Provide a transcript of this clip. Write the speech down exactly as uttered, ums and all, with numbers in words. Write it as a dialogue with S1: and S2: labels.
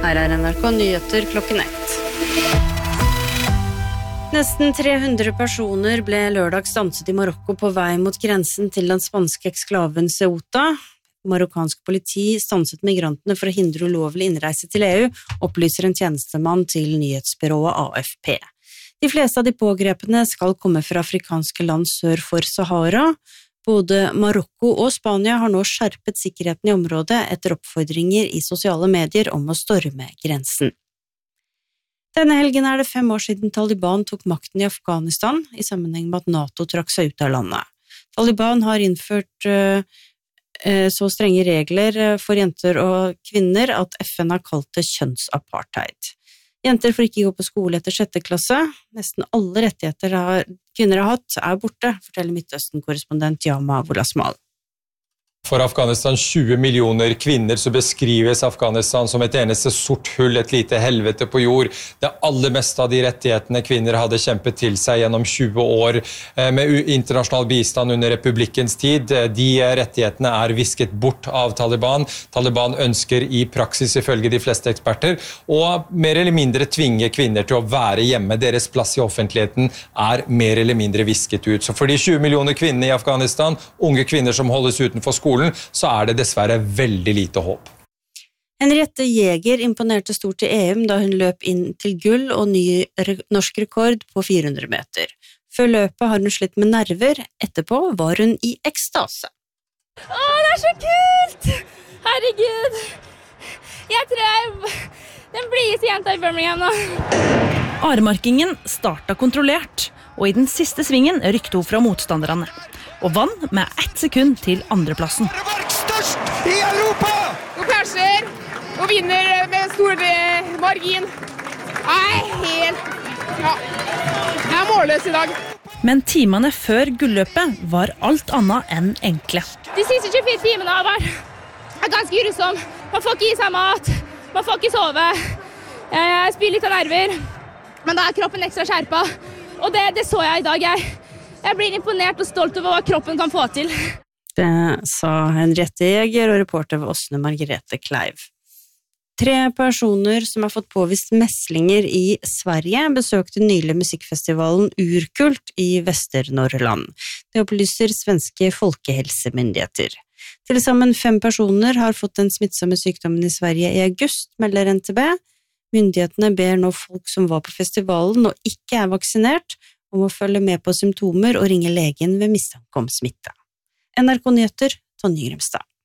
S1: Her er N R K Nyheter klokken ett. Nesten tre hundre personer ble lørdag stanset i Marokko på vei mot grensen til den spanske eksklaven Ceuta. Marokkansk politi stanset migrantene for å hindre ulovlig innreise til E U, opplyser en tjenestemann til nyhetsbyrået A F P. De fleste av de pågrepene skal komme fra afrikanske land sør for Sahara. Både Marokko og Spania har nå skjerpet sikkerheten i området etter oppfordringer i sosiale medier om å storme grensen. Denne helgen er det fem år siden Taliban tok makten i Afghanistan, i sammenheng med at NATO trakk seg ut av landet. Taliban har innført uh, uh, så strenge regler for jenter og kvinner at F N har kalt det kjønnsapartheid. Jenter får ikke gå på skole etter sjette klasse. Nesten alle rettigheter har, kvinner har hatt er borte, forteller Midtøsten-korrespondent Yama Wolasmal.
S2: For Afghanistan tjue millioner kvinner så beskrives Afghanistan som et eneste sort hull, et lite helvete på jord. Det aller meste av de rettighetene kvinner hadde kjempet til seg gjennom tjue år med internasjonal bistand under republikkens tid. De rettighetene er visket bort av Taliban. Taliban ønsker i praksis, ifølge de fleste eksperter, å mer eller mindre tvinge kvinner til å være hjemme. Deres plass i offentligheten er mer eller mindre visket ut. Så for de tjue millioner kvinnene i Afghanistan, unge kvinner som holdes utenfor skolen, så er det dessverre veldig lite håp.
S1: Henriette Jæger imponerte stort i E M da hun løp inn til gull og ny re- norsk rekord på fire hundre meter. Før løpet har hun slitt med nerver, etterpå var hun i ekstase.
S3: Å, det er så kult! Herregud! Jeg tror jeg er den blideste jenta i Birmingham nå.
S4: Aremarkingen startet kontrollert, og i den siste svingen rykte hun fra motstanderne. Og vann med ett sekund til andreplassen.
S5: Størst i Europa!
S6: Hun krasjer og vinner med stor margin. Nei, helt... Ja, jeg er målløs i dag.
S4: Men timene før gulløpet var alt annet enn enkle.
S3: De siste tjuefire timene har vært er ganske grusom. Man får ikke i seg mat, man får ikke sove. Jeg, jeg spyr litt av nerver, men da er kroppen ekstra skjerpet. Og det, det så jeg i dag, jeg. Jeg blir imponert og stolt over hva kroppen kan få til.
S1: Det sa Henriette Jæger og reporter ved Åsne Margrethe Kleiv. Tre personer som har fått påvist meslinger i Sverige besøkte nylig musikkfestivalen Urkult i Västernorrland. Det opplyser svenske folkehelsemyndigheter. Til sammen fem personer har fått den smittsomme sykdommen i Sverige i august, melder N T B. Myndighetene ber nå folk som var på festivalen og ikke er vaksinert, om å følge med på symptomer og ringe legen ved mistanke om smitte. N R K Nyheter, Tonje Grimstad.